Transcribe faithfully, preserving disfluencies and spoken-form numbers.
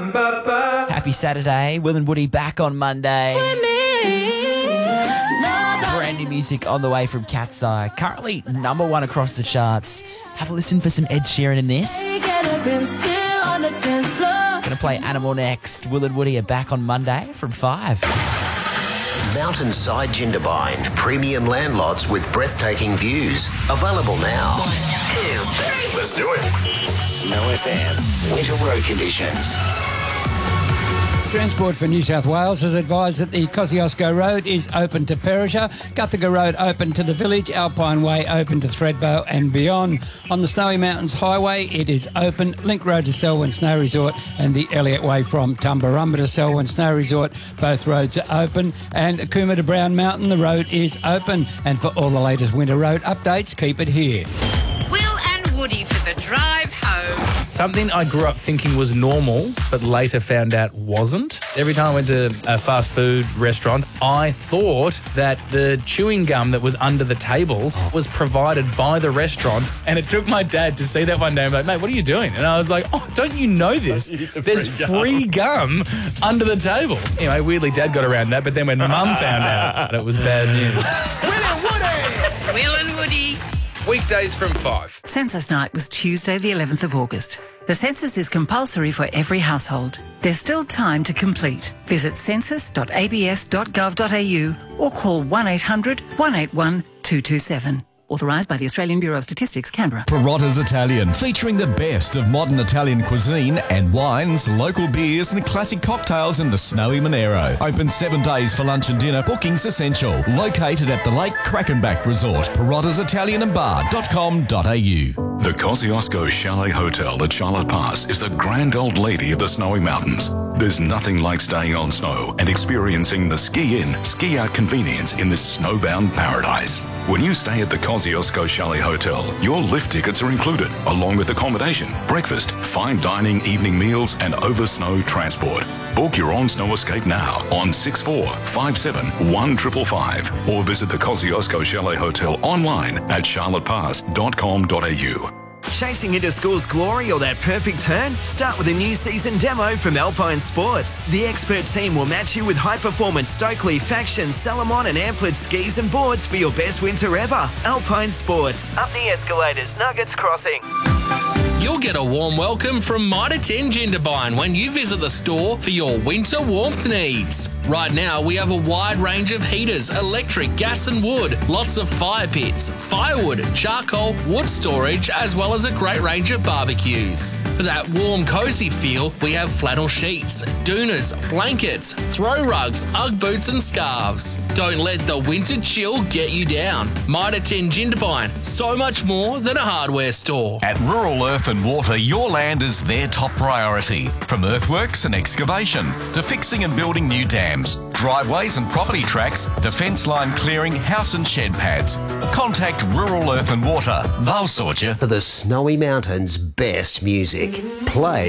Happy Saturday. Will and Woody back on Monday. Brand new music on the way from Cat's Eye. Currently number one across the charts. Have a listen for some Ed Sheeran in this. Going to play Animal next. Will and Woody are back on Monday from five. Mountainside Jindabyne. Premium land lots with breathtaking views. Available now. One, two, three. Let's do it. Snow F M. Winter road conditions. Transport for New South Wales has advised that the Kosciuszko Road is open to Perisher, Guthaga Road open to the village, Alpine Way open to Thredbo and beyond. On the Snowy Mountains Highway, it is open. Link Road to Selwyn Snow Resort and the Elliott Way from Tumbarumba to Selwyn Snow Resort, both roads are open. And Cooma to Brown Mountain, the road is open. And for all the latest winter road updates, keep it here. Will and Woody for the drive home. Something I grew up thinking was normal, but later found out wasn't. Every time I went to a fast food restaurant, I thought that the chewing gum that was under the tables was provided by the restaurant. And it took my dad to see that one day and be like, mate, what are you doing? And I was like, oh, don't you know this? There's free gum under the table. Anyway, weirdly, Dad got around that, but then when Mum found out, it was bad news. Will and Woody! Will and Woody. Weekdays from five. Census night was Tuesday the eleventh of August. The census is compulsory for every household. There's still time to complete. Visit census dot a b s dot gov dot a u or call one eight hundred, one eight one, two two seven. Authorised by the Australian Bureau of Statistics, Canberra. Perotta's Italian, featuring the best of modern Italian cuisine and wines, local beers and classic cocktails in the snowy Monero. Open seven days for lunch and dinner. Bookings essential. Located at the Lake Krakenbach Resort. Perottas Italian and Bar dot com dot a u. The Kosciuszko Chalet Hotel at Charlotte Pass is the grand old lady of the Snowy Mountains. There's nothing like staying on snow and experiencing the ski-in, ski-out convenience in this snowbound paradise. When you stay at the Kosciuszko Chalet Hotel, your lift tickets are included, along with accommodation, breakfast, fine dining, evening meals, and over-snow transport. Book your on-snow escape now on six four five seven one five five five or visit the Kosciuszko Chalet Hotel online at charlotte pass dot com dot a u. Chasing into school's glory or that perfect turn? Start with a new season demo from Alpine Sports. The expert team will match you with high-performance Stokely, Faction, Salomon and Amplit skis and boards for your best winter ever. Alpine Sports. Up the escalators, Nuggets Crossing. You'll get a warm welcome from Mitre ten Jindabyne when you visit the store for your winter warmth needs. Right now, we have a wide range of heaters, electric, gas and wood, lots of fire pits, firewood, charcoal, wood storage, as well as a great range of barbecues. For that warm, cosy feel, we have flannel sheets, doonas, blankets, throw rugs, Ugg boots and scarves. Don't let the winter chill get you down. Mitre ten Jindabyne, so much more than a hardware store. At Rural Earth and Water, your land is their top priority. From earthworks and excavation to fixing and building new dams, driveways and property tracks, to fence line clearing, house and shed pads. Contact Rural Earth and Water. They'll sort you. For the Snowy Mountains' best music. Play